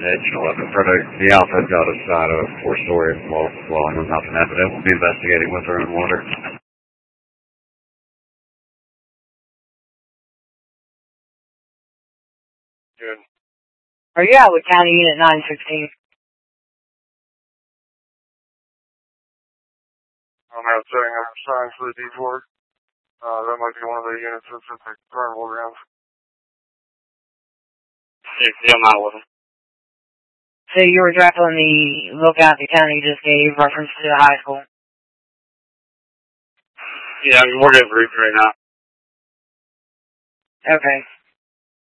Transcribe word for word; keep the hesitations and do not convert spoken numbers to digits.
Edge eleven. Further, the Alpha got us out of four-story while falling on nothing evident. We'll be investigating with her in water. Good. Are you out with County Unit nine sixteen? I'm out setting up signs for the D four. Uh, that might be one of the units that's at the carnival grounds. Yeah, I'm out with them. So you were drafting the lookout the county just gave reference to the high school? Yeah, we're getting briefed right now. Okay.